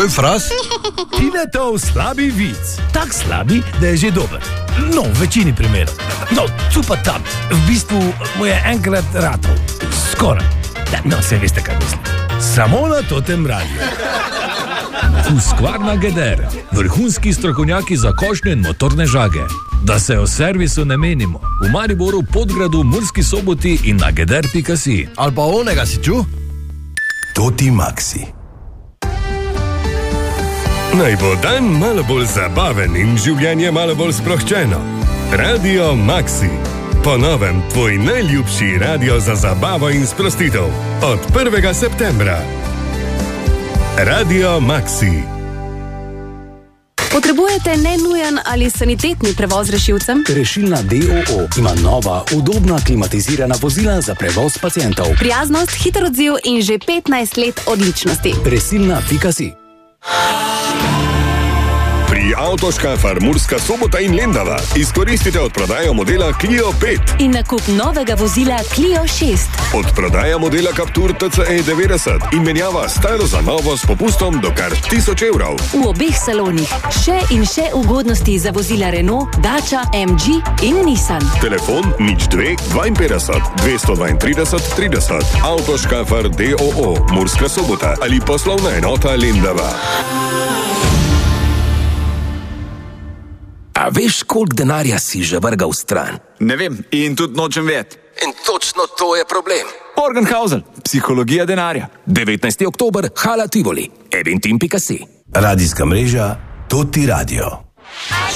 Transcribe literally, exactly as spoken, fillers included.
Moj fras? Tinetov slabi vic. Tak slabi, da je že dober. No, v večini primerov. No, tu pa tam. V bistvu mu je enkrat ratov. Skoraj. No, se veste, kaj mislim. Samo na Totem radiju. Husqvarna Geder. Vrhunski strokovnjaki za košnje in motorne žage. Da se o servisu ne menimo. V Mariboru, Podgradu, Murski Soboti in na geder pika si. Ali pa onega si ču? Toti Maxi. Naj bo dan malo bolj zabaven in življenje malo bolj sproščeno. Radio Maxi. Po novem tvoj najljubši radio za zabavo in sprostitev. Od prvega septembra. Radio Maxi. Potrebujete nenujen ali sanitetni prevoz rešilcem? Rešilna D O O ima nova, udobna, klimatizirana vozila za prevoz pacientov. Prijaznost, hiter odziv in že petnajst let odličnosti. Rešilna pika si. Pri Avtoškafar Murska Sobota in Lendava izkoristite odprodajo modela Clio pet in nakup novega vozila Clio šest. Odprodaja modela Captur T C E devetdeset in menjava staro za novo s popustom do kar tisoč evrov. V obeh salonih še in še ugodnosti za vozila Renault, Dacia, M G in Nissan. Telefon nič dve dvainpetdeset dvesto dvaintrideset trideset. Avtoškafar D O O Murska Sobota ali poslovna enota Lendava. A veš, koliko denarja si že vrgal v stran? Ne vem in tudi nočem vedeti. In točno to je problem. Morgenhausen, psihologija denarja. devetnajsti oktober, Hala Tivoli, eventim pika si. Radijska mreža Toti Radio.